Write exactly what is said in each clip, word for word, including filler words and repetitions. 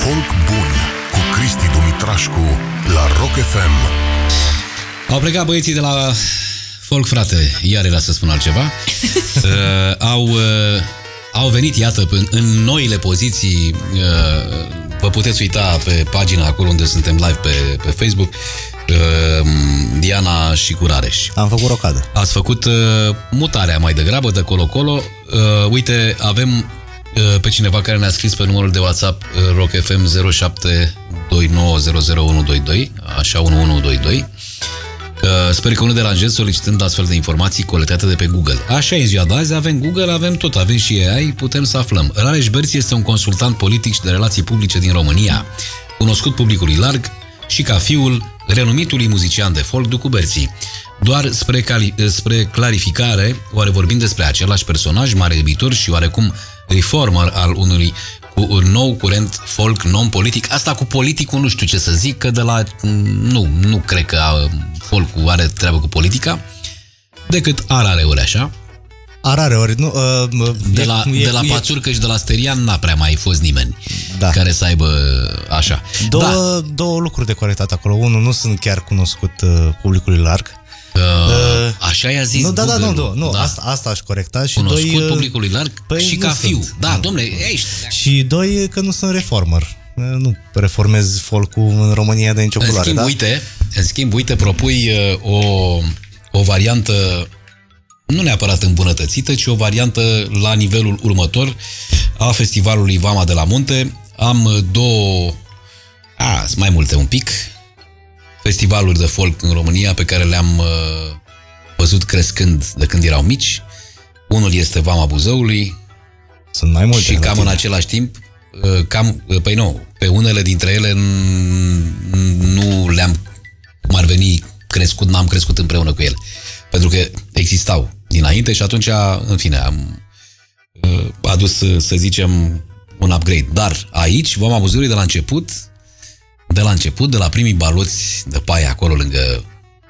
Folk bun cu Cristi Dumitrașcu la Rock F M. Au plecat băieții de la Folk, frate, iar era să spun altceva. uh, au, uh, au venit, iată, în, în noile poziții. Uh, vă puteți uita pe pagina acolo unde suntem live pe, pe Facebook. Uh, Diana și cu Rareș. Am făcut rocadă. Ați făcut uh, mutarea mai degrabă de colo-colo. Uh, uite, avem uh, pe cineva care ne-a scris pe numărul de WhatsApp uh, Rock F M zero șapte doi nouă zero zero unu doi doi, așa unu unu doi doi. Uh, sper că nu deranjez solicitând astfel de informații colectate de pe Google. Așa e în ziua de azi, avem Google, avem tot, avem și A I, putem să aflăm. Rareș Berți este un consultant politic și de relații publice din România, cunoscut publicului larg și ca fiul renumitului muzician de folk Ducu Berții. Doar spre, cali, spre clarificare, oare vorbim despre același personaj mare iubitor și oarecum reformer al unui cu un nou curent folk non-politic? Asta cu politicul nu știu ce să zic, că de la... Nu, nu cred că folkul are treabă cu politica, decât arareuri așa. Arareuri, nu... Uh, de la, e, de la e, Pațurcă și de la Sterian n-a prea mai fost nimeni da. care să aibă așa. Două, da. două lucruri de corectat acolo. Unul, nu sunt chiar cunoscut uh, publicului larg. Uh, uh, așa i-a zis nu, da, da, nu, nu, nu da. asta, asta aș corecta. Și cunoscut doi, publicului larg păi și ca fiu. Sunt. Da, domnule, ești. Și doi, că nu sunt reformer. Nu reformez folcul în România de nicio în culoare, schimb, da? uite, în schimb, uite, propui uh, o, o variantă nu neapărat îmbunătățită, ci o variantă la nivelul următor a festivalului Vama de la Munte. Am două, a, mai multe un pic, festivaluri de folk în România pe care le-am uh, văzut crescând de când erau mici. Unul este Vama Buzăului. Sunt mai multe. Și cam în același timp, uh, cam, uh, păi nu, pe unele dintre ele nu le-am, cum ar veni, crescut, n-am crescut împreună cu ele. Pentru că existau dinainte și atunci, în fine, am uh, adus, să zicem, un upgrade. Dar aici, Vama Buzăului de la început, de la început, de la primii baloți de paie acolo lângă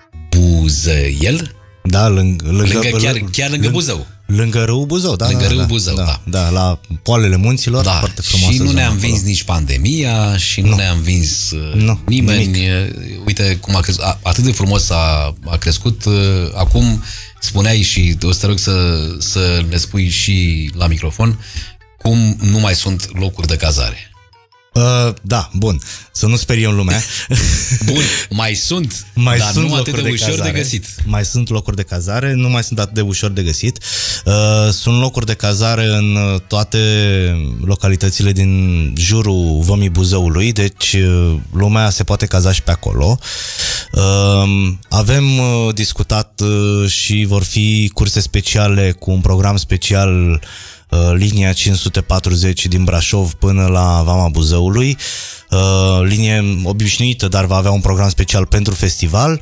Buzăiel, da, lângă, lângă, lângă chiar, lângă, chiar lângă Buzău. Lângă râul Buzău, da. Lângă da, râul da, Buzău, da, da. Da, la poalele munților, da. Foarte frumoasă. Și nu ne-am acolo. vins nici pandemia și nu, nu ne-am vins nu, nimeni. Nimic. Uite cum a crescut, atât de frumos a, a crescut. Acum spuneai și o să te rog să, să ne spui și la microfon cum nu mai sunt locuri de cazare. Uh, da, bun. Să nu speriem lumea. Bun, mai sunt, mai dar sunt nu atât de, de ușor cazare. de găsit. Mai sunt locuri de cazare, nu mai sunt atât de ușor de găsit. Uh, sunt locuri de cazare în toate localitățile din jurul Vămii Buzăului, deci uh, lumea se poate caza și pe acolo. Uh, avem uh, discutat uh, și vor fi curse speciale cu un program special, linia cinci sute patruzeci din Brașov până la Vama Buzăului, linie obișnuită, dar va avea un program special pentru festival,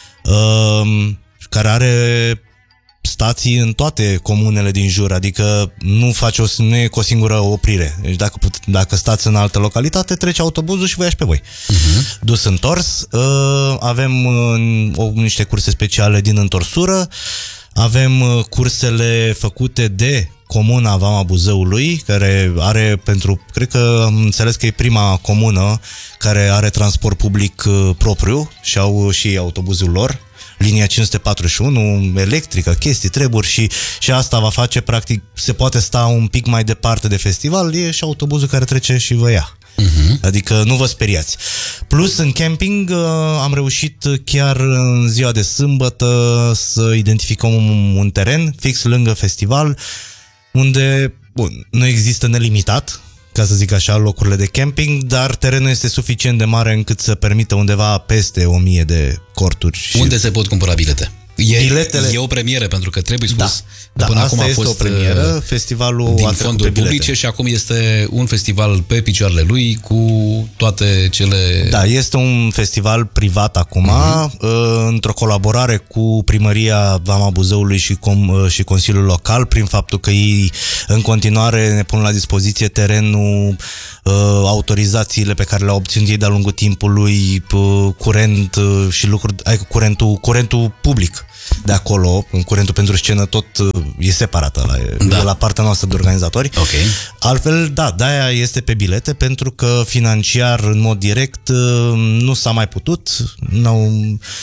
care are stații în toate comunele din jur, adică nu face o, nu e cu o singură oprire. Deci dacă, dacă stați în altă localitate, trece autobuzul și vă ia și pe voi. Uh-huh. Dus întors, avem niște curse speciale din întorsură, avem cursele făcute de Comuna Vama Buzăului, care are pentru, cred că am înțeles că e prima comună care are transport public propriu și au și autobuzul lor, linia cinci sute patruzeci și unu, electrică, chestii, treburi și, și asta va face, practic, se poate sta un pic mai departe de festival, e și autobuzul care trece și vă ia. Uh-huh. Adică nu vă speriați. Plus în camping am reușit chiar în ziua de sâmbătă să identificăm un, un teren fix lângă festival unde, bun, nu există nelimitat, ca să zic așa, locurile de camping, dar terenul este suficient de mare încât să permită undeva peste o mie de corturi. Și... Unde se pot cumpăra bilete? E, Biletele... e o premieră, pentru că trebuie spus, da, până da, acum asta a fost este o premieră, festivalul din a fonduri publice și acum este un festival pe picioarele lui cu toate cele... Da, este un festival privat acum, uh-huh. într-o colaborare cu Primăria Vama Buzăului și, com, și Consiliul Local, prin faptul că ei în continuare ne pun la dispoziție terenul uh, autorizațiile pe care le-au obținut ei de-a lungul timpului, uh, curent uh, și lucruri, adică curentul, curentul public de acolo, curentul pentru scenă tot e separat ăla, da. E la partea noastră de organizatori. Okay. Altfel, da, de-aia este pe bilete, pentru că financiar, în mod direct, nu s-a mai putut, n-au,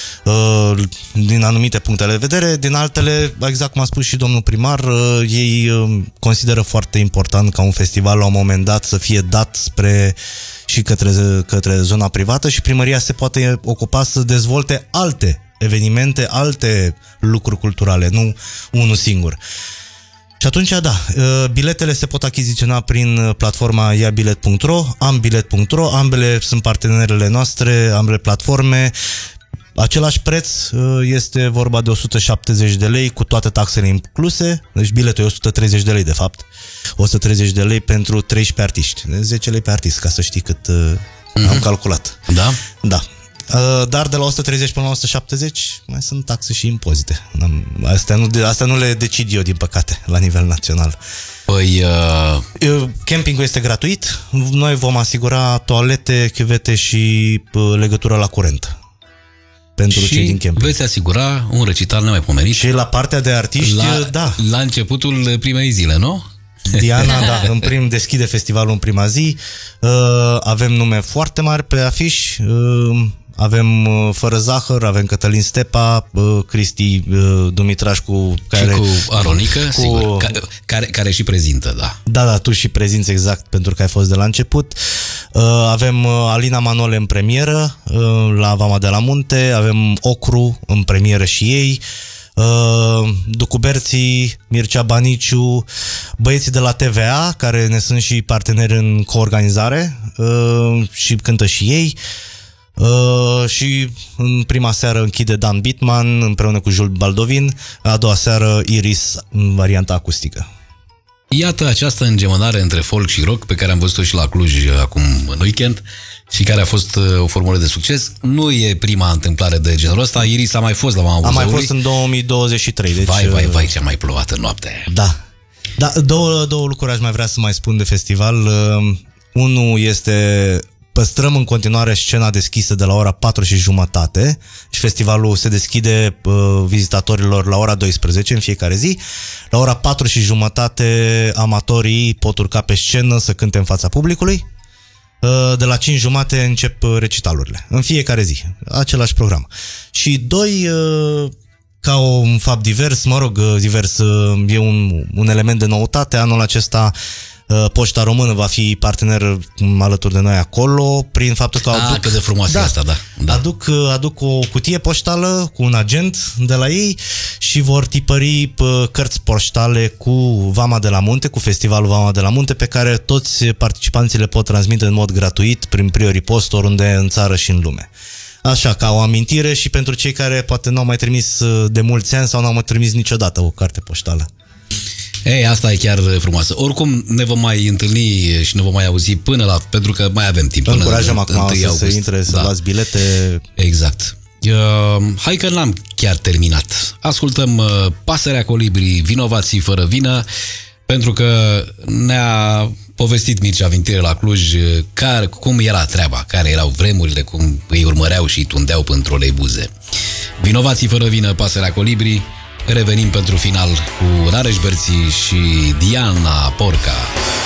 din anumite puncte de vedere, din altele, exact cum a spus și domnul primar, ei consideră foarte important ca un festival la un moment dat să fie dat spre și către, către zona privată și primăria se poate ocupa să dezvolte alte evenimente, alte lucruri culturale, nu unul singur. Și atunci, da, biletele se pot achiziționa prin platforma ia bilet punct ro, am bilet punct ro, ambele sunt partenerele noastre, ambele platforme. Același preț este vorba de o sută șaptezeci de lei cu toate taxele incluse, deci biletul e o sută treizeci de lei de fapt, o sută treizeci de lei pentru treisprezece artiști, zece lei pe artist, ca să știi cât mm-hmm. am calculat. Da? Da. Dar de la o sută treizeci până la o sută șaptezeci mai sunt taxe și impozite. Astea nu, astea nu le decid eu, din păcate, la nivel național. Păi, uh... campingul este gratuit. Noi vom asigura toalete, chiuvete și legătură la curent pentru și cei din camping. Veți asigura un recital nemaipomenit. Și la partea de artiști, la, da. La începutul primei zile, nu? Diana, da, în prim, deschide festivalul în prima zi. Avem nume foarte mari pe afiș. Avem Fără Zahăr, avem Cătălin Stepa, Cristi Dumitrașcu, care, și cu Aronică, cu, sigur, care, care și prezintă, da. Da, da, tu și prezinți exact, pentru că ai fost de la început. Avem Alina Manole în premieră la Vama de la Munte, avem Ocru în premieră și ei, Ducuberții, Mircea Baniciu, băieții de la T V A, care ne sunt și parteneri în coorganizare și cântă și ei. Uh, și în prima seară închide Dan Bitman împreună cu Jules Baldovin, a doua seară Iris în varianta acustică. Iată această îngemănare între folk și rock pe care am văzut-o și la Cluj acum în weekend și care a fost o formulă de succes. Nu e prima întâmplare de genul ăsta. Iris a mai fost la Mama Buzăului. A mai fost în două mii douăzeci și trei. Deci, vai, vai, vai, ce-a mai plouat în noapte. Da. Da, două, două lucruri aș mai vrea să mai spun de festival. Uh, unul este... Păstrăm în continuare scena deschisă de la ora patru și jumătate și festivalul se deschide uh, vizitatorilor la ora douăsprezece în fiecare zi. La ora patru și jumătate amatorii pot urca pe scenă să cânte în fața publicului. Uh, de la cinci jumate încep recitalurile. În fiecare zi. Același program. Și doi... Uh, ca un fapt divers, mă rog, divers, e un, un element de noutate. Anul acesta Poșta Română va fi partener alături de noi acolo, prin faptul că aduc... Ah, cât de frumoasă da, asta, da. da. Aduc, aduc o cutie poștală cu un agent de la ei și vor tipări cărți poștale cu Vama de la Munte, cu festivalul Vama de la Munte, pe care toți participanții le pot transmite în mod gratuit prin Priori Post, oriunde în țară și în lume. Așa, ca o amintire și pentru cei care poate n-au mai trimis de mulți ani sau n-au mai trimis niciodată o carte poștală. Ei, asta e chiar frumoasă. Oricum ne vom mai întâlni și ne vom mai auzi până la... pentru că mai avem timp. Încurajăm acum să se intre, să da. luați bilete. Exact. Uh, hai că n-am chiar terminat. Ascultăm uh, Pasărea Colibrii, Vinovații fără vină, pentru că ne-a povestit Mircea Vintire la Cluj care, cum era treaba, care erau vremurile, cum îi urmăreau și îi tundeau în troleibuze. Vinovații fără vină, Pasărea Colibrii. Revenim pentru final cu Rareș Berții și Diana Porca.